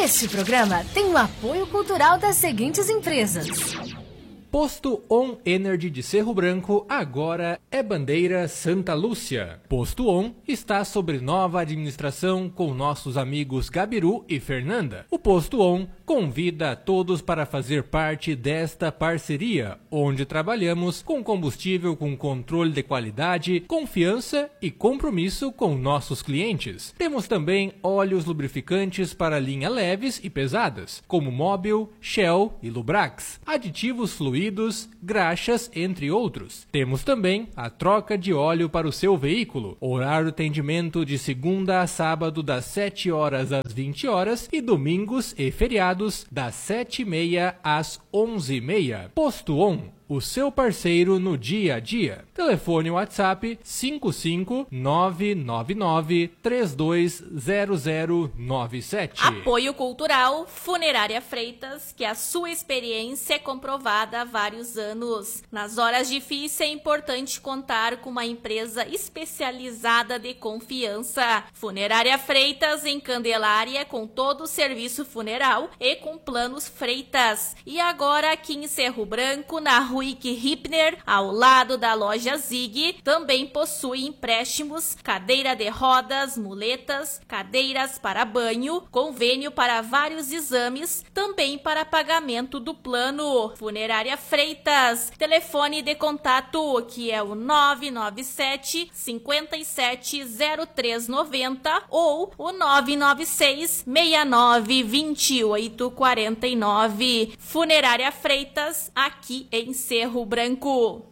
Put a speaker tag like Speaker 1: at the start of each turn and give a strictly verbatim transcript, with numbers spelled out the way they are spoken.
Speaker 1: Este programa tem o apoio cultural das seguintes empresas.
Speaker 2: Posto On Energy de Cerro Branco agora é bandeira Santa Lúcia. Posto On está sob nova administração com nossos amigos Gabiru e Fernanda. O Posto On convida a todos para fazer parte desta parceria, onde trabalhamos com combustível com controle de qualidade, confiança e compromisso com nossos clientes. Temos também óleos lubrificantes para linha leves e pesadas, como Mobil, Shell e Lubrax, aditivos fluidos, graxas, entre outros. Temos também a troca de óleo para o seu veículo, horário de atendimento de segunda a sábado das sete horas às vinte horas e domingos e feriados das sete e meia às onze e meia. Posto On, o seu parceiro no dia a dia. Telefone WhatsApp cinco cinco nove nove nove três dois zero zero nove sete.
Speaker 3: Apoio Cultural Funerária Freitas, que a sua experiência é comprovada há vários anos. Nas horas difíceis é importante contar com uma empresa especializada de confiança. Funerária Freitas em Candelária, com todo o serviço funeral e com planos Freitas. E agora aqui em Cerro Branco, na rua Hipner, ao lado da loja Zig, também possui empréstimos, cadeira de rodas, muletas, cadeiras para banho, convênio para vários exames, também para pagamento do plano. Funerária Freitas, telefone de contato que é o nove nove sete, cinco sete, zero três nove zero ou o nove nove seis, seis nove, dois oito quatro nove. Funerária Freitas, aqui em Cerro Branco.